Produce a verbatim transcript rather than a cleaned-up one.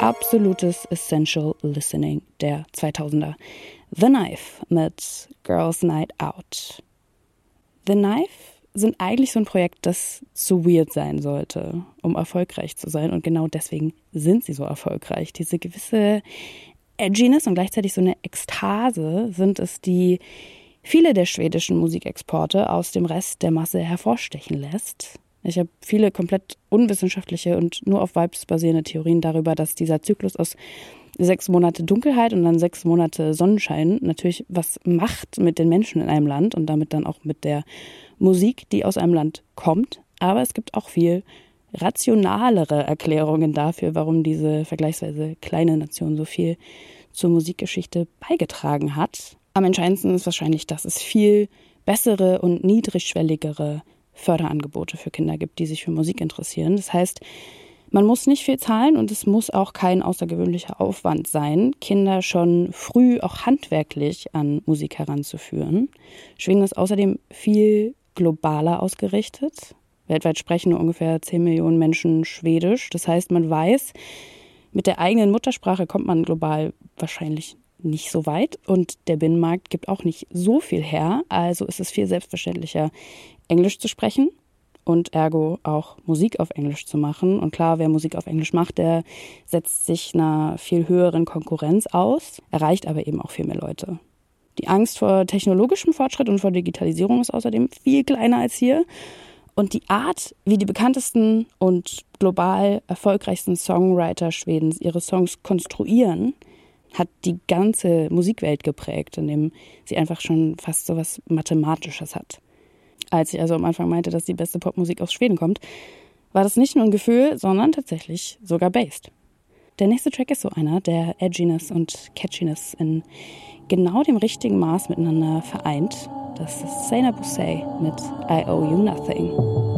absolutes Essential Listening der zweitausender. The Knife mit Girls Night Out. The Knife sind eigentlich so ein Projekt, das zu weird sein sollte, um erfolgreich zu sein. Und genau deswegen sind sie so erfolgreich. Diese gewisse Edginess und gleichzeitig so eine Ekstase sind es, die viele der schwedischen Musikexporte aus dem Rest der Masse hervorstechen lässt. Ich habe viele komplett unwissenschaftliche und nur auf Vibes basierende Theorien darüber, dass dieser Zyklus aus sechs Monate Dunkelheit und dann sechs Monate Sonnenschein natürlich was macht mit den Menschen in einem Land und damit dann auch mit der Musik, die aus einem Land kommt. Aber es gibt auch viel rationalere Erklärungen dafür, warum diese vergleichsweise kleine Nation so viel zur Musikgeschichte beigetragen hat. Am entscheidendsten ist wahrscheinlich, dass es viel bessere und niedrigschwelligere Förderangebote für Kinder gibt, die sich für Musik interessieren. Das heißt, man muss nicht viel zahlen und es muss auch kein außergewöhnlicher Aufwand sein, Kinder schon früh auch handwerklich an Musik heranzuführen. Schweden ist außerdem viel globaler ausgerichtet. Weltweit sprechen nur ungefähr zehn Millionen Menschen Schwedisch. Das heißt, man weiß, mit der eigenen Muttersprache kommt man global wahrscheinlich nicht so weit und der Binnenmarkt gibt auch nicht so viel her. Also ist es viel selbstverständlicher, Englisch zu sprechen und ergo auch Musik auf Englisch zu machen. Und klar, wer Musik auf Englisch macht, der setzt sich einer viel höheren Konkurrenz aus, erreicht aber eben auch viel mehr Leute. Die Angst vor technologischem Fortschritt und vor Digitalisierung ist außerdem viel kleiner als hier. Und die Art, wie die bekanntesten und global erfolgreichsten Songwriter Schwedens ihre Songs konstruieren, hat die ganze Musikwelt geprägt, indem sie einfach schon fast so was Mathematisches hat. Als ich also am Anfang meinte, dass die beste Popmusik aus Schweden kommt, war das nicht nur ein Gefühl, sondern tatsächlich sogar based. Der nächste Track ist so einer, der Edginess und Catchiness in genau dem richtigen Maß miteinander vereint. Das ist Seinabo Sey mit I Owe You Nothing.